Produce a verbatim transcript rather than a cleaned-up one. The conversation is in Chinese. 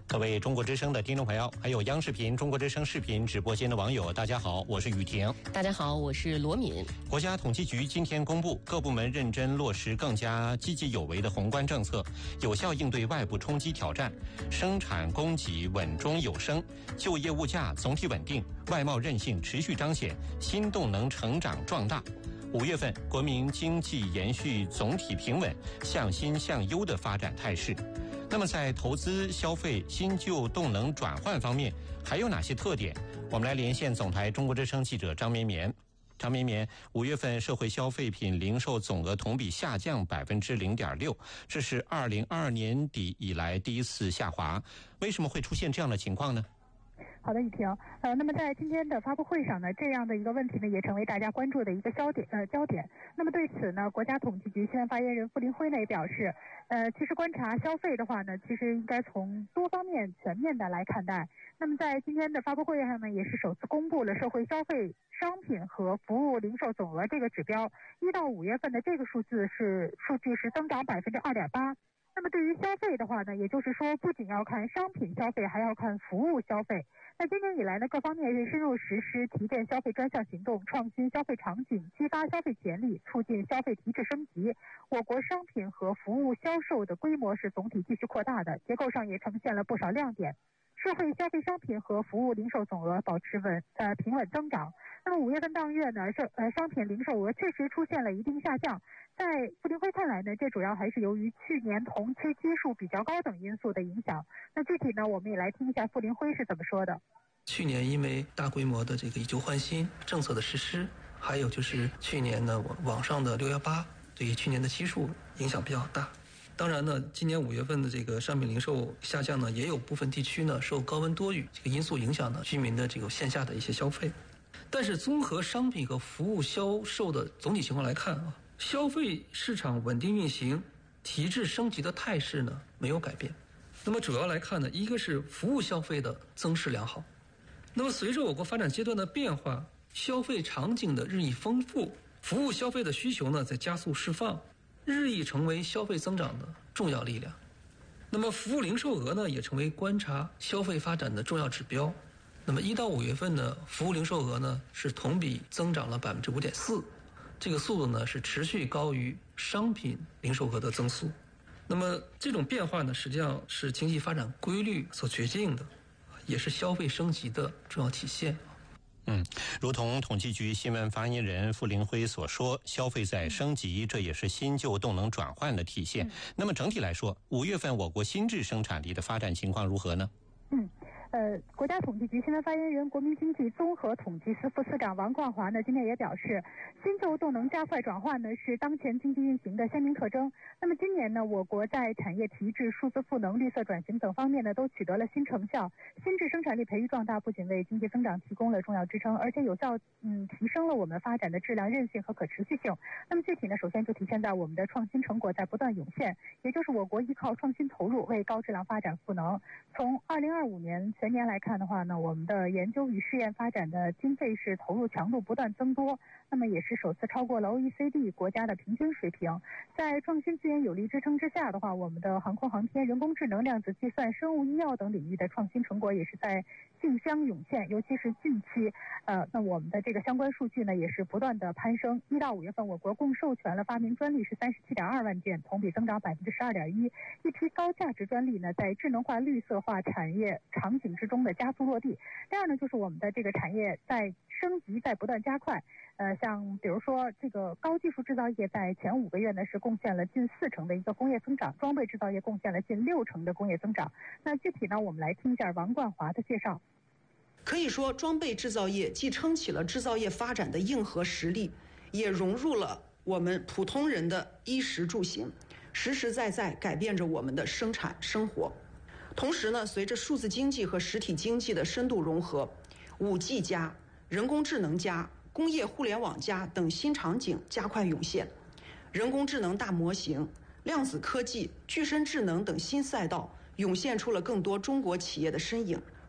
各位中国之声的听众朋友，还有央视频、中国之声视频直播间的网友，大家好，我是雨婷。 大家好，我是罗敏。 国家统计局今天公布，各部门认真落实更加积极有为的宏观政策，有效应对外部冲击挑战，生产供给稳中有升，就业物价总体稳定，外贸韧性持续彰显，新动能成长壮大。五月份，国民经济延续总体平稳、向新向优的发展态势。那么在投资、消费、新旧动能转换方面还有哪些特点？我们来连线总台中国之声记者张绵绵。张绵绵，五月份社会消费品零售总额同比下降百分之零点六，这是二零二二年底以来第一次下滑。为什么会出现这样的情况呢？ 好的，雨婷。呃，那么在今天的发布会上呢，这样的一个问题呢，也成为大家关注的一个焦点呃焦点。那么对此呢，国家统计局新闻发言人傅林辉呢也表示，呃，其实观察消费的话呢，其实应该从多方面全面的来看待。那么在今天的发布会上呢，也是首次公布了社会消费商品和服务零售总额这个指标，一到五月份的这个数字是数据是增长百分之二点八。那么对于消费的话呢，也就是说不仅要看商品消费，还要看服务消费。那今年以来呢，各方面是深入实施提振消费专项行动，创新消费场景，激发消费潜力，促进消费提质升级。我国商品和服务销售的规模是总体继续扩大的，结构上也呈现了不少亮点。社会消费商品和服务零售总额保持稳呃平稳增长。那么五月份当月呢，商呃商品零售额确实出现了一定下降。在傅林辉看来呢，这主要还是由于去年同期基数比较高等因素的影响。那具体呢，我们也来听一下傅林辉是怎么说的。 去年因为大规模的这个以旧换新政策的实施，还有就是去年呢网上的六一八，对于去年的基数影响比较大。当然呢，今年五月份的这个商品零售下降呢，也有部分地区呢受高温多雨这个因素影响呢，居民的这个线下的一些消费。但是综合商品和服务销售的总体情况来看啊，消费市场稳定运行、提质升级的态势呢没有改变。那么主要来看呢，一个是服务消费的增势良好。那么随着我国发展阶段的变化，消费场景的日益丰富，服务消费的需求呢在加速释放，日益成为消费增长的重要力量。那么服务零售额呢也成为观察消费发展的重要指标。那么一到五月份呢，服务零售额呢是同比增长了百分之五点四，这个速度呢是持续高于商品零售额的增速。那么这种变化呢，实际上是经济发展规律所决定的，也是消费升级的重要体现。 嗯，如同统计局新闻发言人傅林辉所说，消费在升级，这也是新旧动能转换的体现。嗯、那么整体来说，五月份我国新质生产力的发展情况如何呢？ 嗯。呃，国家统计局新闻发言人、国民经济综合统计司副司长王冠华呢，今天也表示，新旧动能加快转换呢是当前经济运行的鲜明特征。那么今年呢，我国在产业提质、数字赋能、绿色转型等方面呢，都取得了新成效。新质生产力培育壮大，不仅为经济增长提供了重要支撑，而且有效嗯提升了我们发展的质量、韧性和可持续性。那么具体呢，首先就体现在我们的创新成果在不断涌现，也就是我国依靠创新投入为高质量发展赋能。从二零二五年全年来看的话呢，我们的研究与试验发展的经费是投入强度不断增多，那么也是首次超过了 O E C D 国家的平均水平。在创新资源有力支撑之下的话，我们的航空航天、人工智能、量子计算、生物医药等领域的创新成果也是在竞相涌现，尤其是近期，呃，那我们的这个相关数据呢也是不断的攀升。一到五月份，我国共授权了发明专利是三十七点二万件，同比增长百分之十二点一。一批高价值专利呢，在智能化、绿色化产业场景之中的加速落地。第二呢，就是我们的这个产业在升级，在不断加快。呃，像比如说这个高技术制造业在前五个月呢是贡献了近四成的一个工业增长，装备制造业贡献了近六成的工业增长。那具体呢，我们来听一下王冠华的介绍。 可以说，装备制造业既撑起了制造业发展的硬核实力，也融入了我们普通人的衣食住行，实实在在改变着我们的生产生活。同时呢，随着数字经济和实体经济的深度融合， 五 G 加、人工智能加、工业互联网加等新场景加快涌现，人工智能大模型、量子科技、具身智能等新赛道涌现出了更多中国企业的身影。